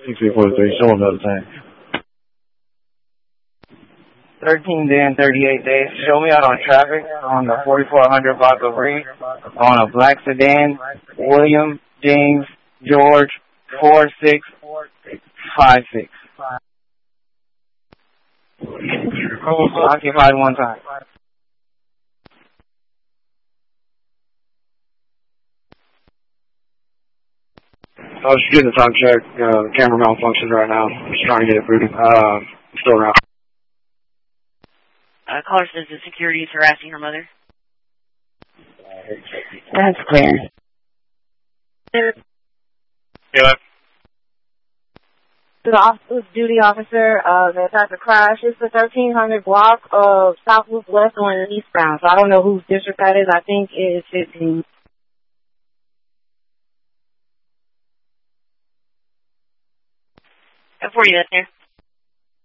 6343, show another time. 13 day and 38 days. Show me out on traffic on the 4400 block of Reed on a black sedan, William James George 4656. Occupied one time. I was just getting the time check. The camera malfunctioned right now. I'm just trying to get it booted. I'm still around. Caller says the security is harassing her mother. That's clear. Yeah. To the off-duty officer that had the crash, it's the 1300 block of South Loop West on eastbound. So I don't know whose district that is. I think it is 15. Before you get there.